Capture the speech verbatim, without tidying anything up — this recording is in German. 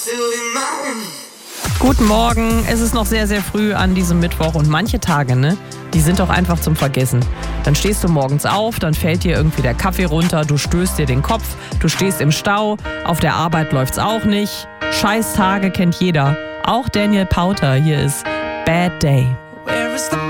Guten Morgen, es ist noch sehr, sehr früh an diesem Mittwoch und manche Tage, ne, die sind doch einfach zum Vergessen. Dann stehst du morgens auf, dann fällt dir irgendwie der Kaffee runter, du stößt dir den Kopf, du stehst im Stau, auf der Arbeit läuft's auch nicht. Scheiß Tage kennt jeder, auch Daniel Powter, hier ist Bad Day.